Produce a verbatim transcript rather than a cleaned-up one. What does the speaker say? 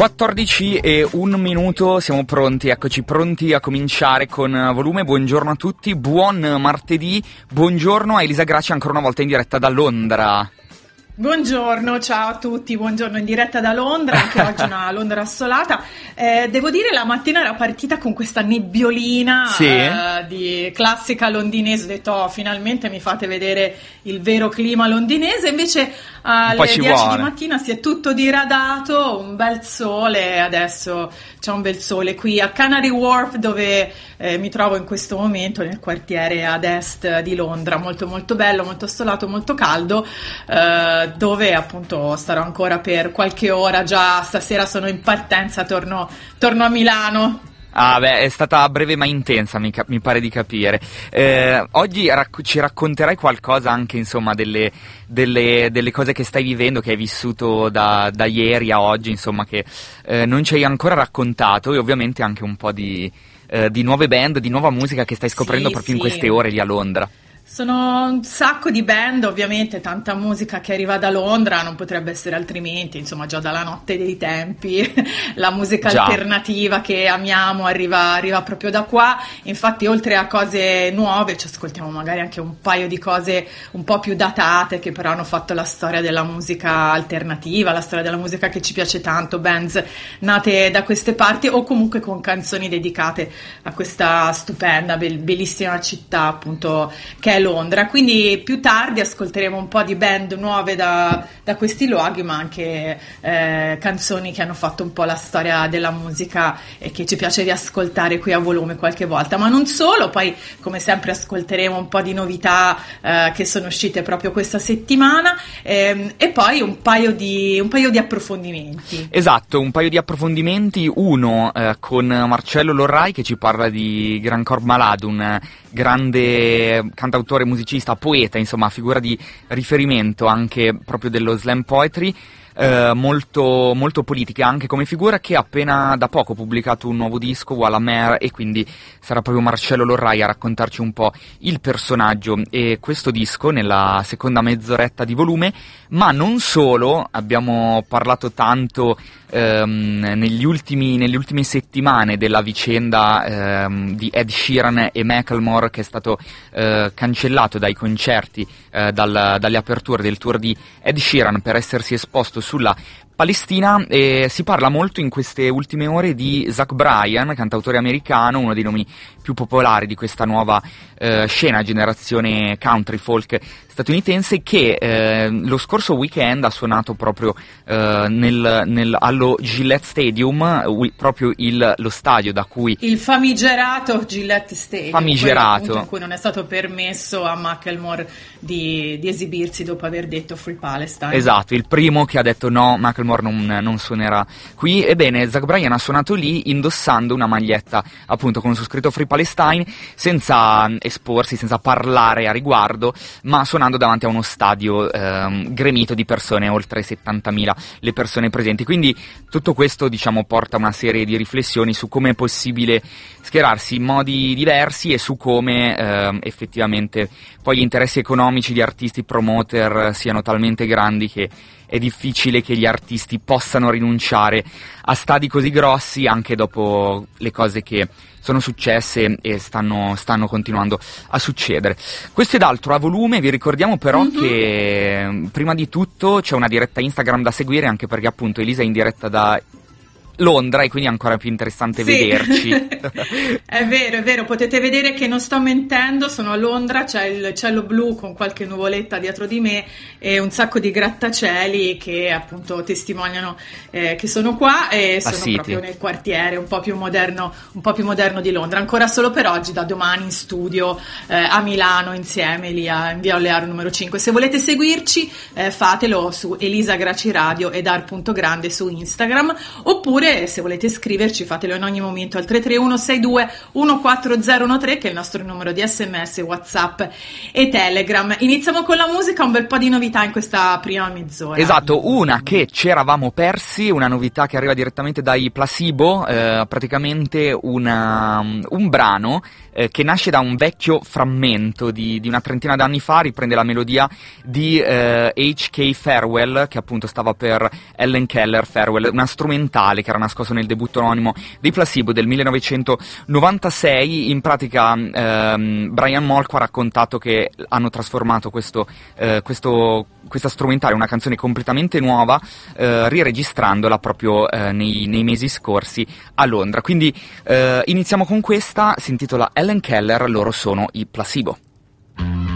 quattordici e un minuto, siamo pronti, eccoci pronti a cominciare con Volume. Buongiorno a tutti, buon martedì, buongiorno a Elisa Gracci ancora una volta in diretta da Londra. Buongiorno, ciao a tutti, buongiorno in diretta da Londra, anche oggi una Londra assolata. Eh, devo dire la mattina era partita con questa nebbiolina sì. eh, di classica londinese, ho detto oh, finalmente mi fate vedere il vero clima londinese, invece alle dieci di mattina si è tutto diradato, un bel sole, adesso c'è un bel sole qui a Canary Wharf dove eh, mi trovo in questo momento nel quartiere ad est di Londra, molto molto bello, molto solato, molto caldo. Eh, dove appunto starò ancora per qualche ora, già stasera sono in partenza, torno, torno a Milano. Ah beh, è stata breve ma intensa, mi, mi pare di capire. Eh, oggi racc- ci racconterai qualcosa anche insomma delle, delle, delle cose che stai vivendo, che hai vissuto da, da ieri a oggi, insomma che eh, non ci hai ancora raccontato, e ovviamente anche un po' di, eh, di nuove band, di nuova musica che stai scoprendo sì, proprio sì. in queste ore lì a Londra. Sono un sacco di band, ovviamente, tanta musica che arriva da Londra, non potrebbe essere altrimenti, insomma già dalla notte dei tempi, la musica già. alternativa che amiamo arriva, arriva proprio da qua, infatti oltre a cose nuove ci ascoltiamo magari anche un paio di cose un po' più datate che però hanno fatto la storia della musica alternativa, la storia della musica che ci piace tanto, bands nate da queste parti o comunque con canzoni dedicate a questa stupenda, bellissima città appunto che è Londra, quindi più tardi ascolteremo un po' di band nuove da, da questi luoghi, ma anche eh, canzoni che hanno fatto un po' la storia della musica e che ci piace riascoltare qui a Volume qualche volta, ma non solo, poi come sempre ascolteremo un po' di novità eh, che sono uscite proprio questa settimana ehm, e poi un paio di, un paio di approfondimenti. Esatto, un paio di approfondimenti, uno eh, con Marcello Lorrai che ci parla di Gran Corp Malade, un grande cantautore, musicista, poeta, insomma figura di riferimento anche proprio dello slam poetry, eh, molto, molto politica anche come figura, che ha appena da poco pubblicato un nuovo disco, Walla Mare, e quindi sarà proprio Marcello Lorrai a raccontarci un po' il personaggio e questo disco nella seconda mezz'oretta di Volume. Ma non solo, abbiamo parlato tanto ehm, negli ultimi, nelle ultime settimane della vicenda ehm, di Ed Sheeran e Macklemore, che è stato eh, cancellato dai concerti, eh, dal, dalle aperture del tour di Ed Sheeran per essersi esposto sulla Palestina, e si parla molto in queste ultime ore di Zach Bryan, cantautore americano, uno dei nomi più popolari di questa nuova eh, scena, generazione country folk statunitense, che eh, lo scorso weekend ha suonato proprio eh, nel, nel, allo Gillette Stadium, ui, proprio il, lo stadio da cui... Il famigerato Gillette Stadium, famigerato. in cui non è stato permesso a Macklemore di, di esibirsi dopo aver detto Free Palestine. Esatto, il primo che ha detto no, Macklemore non, non suonerà qui. Ebbene, Zach Bryan ha suonato lì indossando una maglietta appunto con su scritto Free Palestine, senza esporsi, senza parlare a riguardo, ma suonando davanti a uno stadio ehm, gremito di persone, oltre settantamila le persone presenti. Quindi tutto questo, diciamo, porta una serie di riflessioni su come è possibile schierarsi in modi diversi e su come ehm, effettivamente poi gli interessi economici di artisti promoter siano talmente grandi che è difficile che gli artisti possano rinunciare a stadi così grossi anche dopo le cose che sono successe e stanno, stanno continuando a succedere. Questo ed altro a Volume. Vi ricordiamo però mm-hmm. che prima di tutto c'è una diretta Instagram da seguire, anche perché appunto Elisa è in diretta da Londra e quindi è ancora più interessante sì. vederci. È vero, è vero, potete vedere che non sto mentendo, sono a Londra, c'è il cielo blu con qualche nuvoletta dietro di me e un sacco di grattacieli che appunto testimoniano eh, che sono qua e sono City. proprio nel quartiere un po' più moderno, un po' più moderno di Londra. Ancora solo per oggi, da domani in studio eh, a Milano insieme lì a, in via Olearo numero cinque. Se volete seguirci eh, fatelo su Elisa Gracci Radio e dar.grande su Instagram, oppure se volete scriverci fatelo in ogni momento al tre tre uno sei due uno quattro zero uno tre, che è il nostro numero di sms, WhatsApp e Telegram. Iniziamo con la musica, un bel po' di novità in questa prima mezz'ora. Esatto, una che ci eravamo persi, una novità che arriva direttamente dai Placebo, eh, praticamente una, un brano eh, che nasce da un vecchio frammento di, di una trentina d'anni fa, riprende la melodia di eh, H K Farewell, che appunto stava per Ellen Keller Farewell, una strumentale che era nascosto nel debutto anonimo dei Placebo del millenovecentonovantasei. In pratica ehm, Brian Molko ha raccontato che hanno trasformato questo, eh, questo, questa strumentale, una canzone completamente nuova, eh, riregistrandola proprio eh, nei, nei mesi scorsi a Londra. Quindi eh, iniziamo con questa, si intitola Helen Keller, loro sono i Placebo.